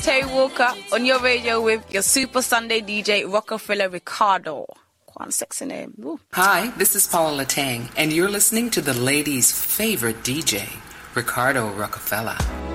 Terry Walker on your radio with your Super Sunday DJ, Rockefeller Ricardo. Quite sexy name. Ooh. Hi, this is Paula Latang, and you're listening to the ladies' favorite DJ, Ricardo Rockefeller.